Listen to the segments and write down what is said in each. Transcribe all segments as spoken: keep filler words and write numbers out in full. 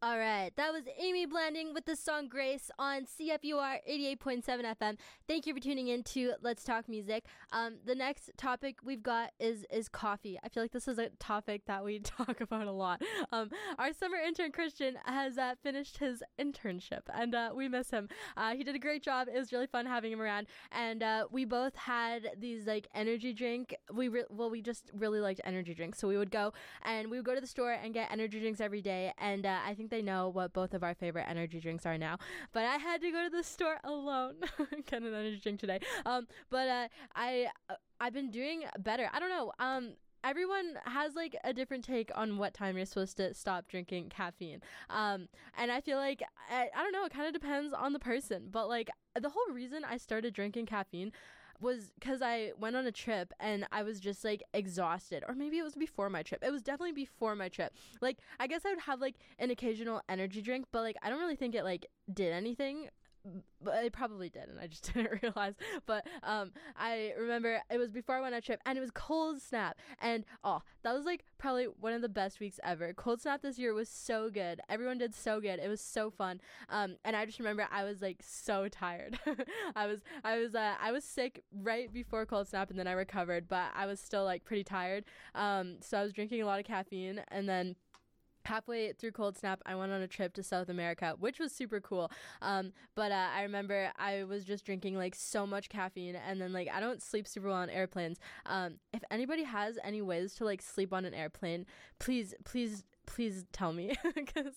All right, that was Amy Blanding with the song Grace on C F U R eighty-eight point seven F M. Thank you for tuning in to Let's Talk Music. Um, the next topic we've got is is coffee. I feel like this is a topic that we talk about a lot. Um, our summer intern Christian has uh, finished his internship, and uh, we miss him. Uh, he did a great job. It was really fun having him around, and uh, we both had these like energy drink. We re- well, we just really liked energy drinks, so we would go and we would go to the store and get energy drinks every day, and uh, I think they know what both of our favorite energy drinks are now, but I had to go to the store alone get an energy drink today. Um, but uh, I uh, I've been doing better. I don't know. Um, everyone has like a different take on what time you're supposed to stop drinking caffeine. Um, and I feel like I, I don't know. It kind of depends on the person, but like the whole reason I started drinking caffeine was because I went on a trip and I was just like exhausted, or maybe it was before my trip. It was definitely before my trip. Like, I guess I would have like an occasional energy drink, but like I don't really think it like did anything. But it probably did, and I just didn't realize. But um, I remember it was before I went on a trip, and it was Cold Snap, and oh, that was like probably one of the best weeks ever. Cold Snap this year was so good. Everyone did so good. It was so fun. Um, and I just remember I was like so tired. I was I was uh, I was sick right before Cold Snap, and then I recovered, but I was still like pretty tired. Um, so I was drinking a lot of caffeine, and then halfway through Cold Snap, I went on a trip to South America, which was super cool. Um, but uh, I remember I was just drinking like so much caffeine, and then like I don't sleep super well on airplanes. Um, if anybody has any ways to like sleep on an airplane, please, please, please tell me, because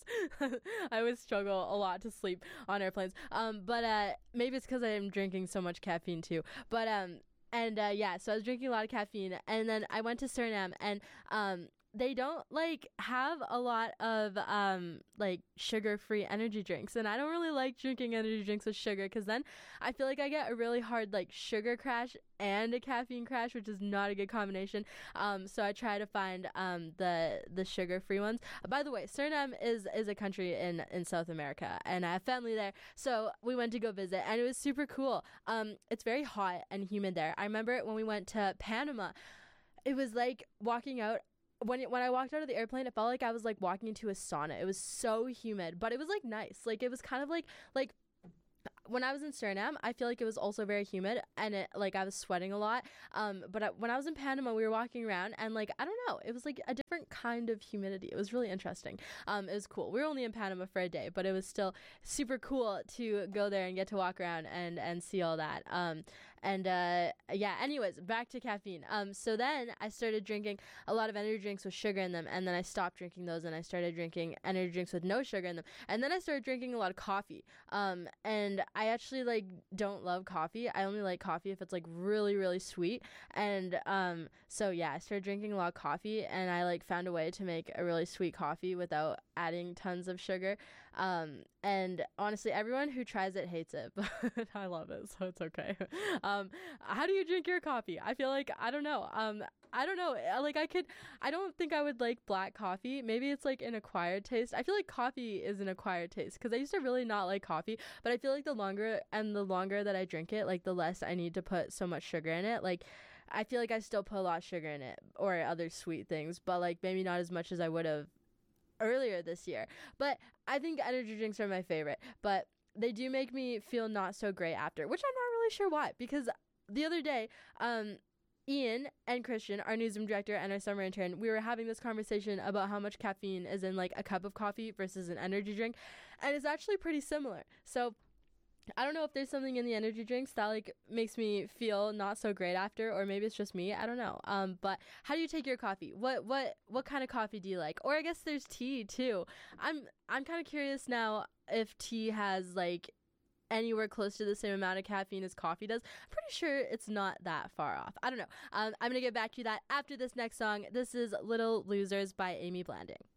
I would struggle a lot to sleep on airplanes. Um, but uh, maybe it's because I am drinking so much caffeine too. But um, and uh, yeah, so I was drinking a lot of caffeine, and then I went to Suriname, and um. they don't like have a lot of um like sugar-free energy drinks, and I don't really like drinking energy drinks with sugar, because then I feel like I get a really hard like sugar crash and a caffeine crash, which is not a good combination. Um, so I try to find um the the sugar-free ones. Uh, by the way, Suriname is is a country in in South America, and I have family there, so we went to go visit, and it was super cool. Um, it's very hot and humid there. I remember when we went to Panama, it was like walking out. When it, when I walked out of the airplane, it felt like I was like walking into a sauna. It was so humid, but it was like nice. Like it was kind of like like when I was in Suriname, I feel like it was also very humid, and it like I was sweating a lot. Um, but I, when I was in Panama, we were walking around, and like I don't know, it was like a different kind of humidity. It was really interesting. Um, it was cool. We were only in Panama for a day, but it was still super cool to go there and get to walk around and and see all that. Um, and uh, yeah. Anyways, back to caffeine. Um, so then I started drinking a lot of energy drinks with sugar in them, and then I stopped drinking those, and I started drinking energy drinks with no sugar in them, and then I started drinking a lot of coffee. Um, and I actually like don't love coffee. I only like coffee if it's like really, really sweet. And um, so yeah, I started drinking a lot of coffee, and I like found a way to make a really sweet coffee without adding tons of sugar. Um, and honestly, everyone who tries it hates it, but I love it, so it's okay. Um, how do you drink your coffee? I feel like, I don't know. Um, I don't know. Like I could, I don't think I would like black coffee. Maybe it's like an acquired taste. I feel like coffee is an acquired taste, because I used to really not like coffee, but I feel like the longer and the longer that I drink it, like the less I need to put so much sugar in it. Like I feel like I still put a lot of sugar in it or other sweet things, but like maybe not as much as I would have earlier this year. But I think energy drinks are my favorite, but they do make me feel not so great after, which I'm not really sure why, because the other day, um, Ian and Christian, our newsroom director and our summer intern, we were having this conversation about how much caffeine is in like a cup of coffee versus an energy drink, and it's actually pretty similar. So I don't know if there's something in the energy drinks that like makes me feel not so great after, or maybe it's just me. I don't know. Um, but how do you take your coffee? What what what kind of coffee do you like? Or I guess there's tea too. I'm I'm kind of curious now if tea has like anywhere close to the same amount of caffeine as coffee does. I'm pretty sure it's not that far off. I don't know. Um, I'm gonna get back to that after this next song. This is Little Losers by Amy Blanding.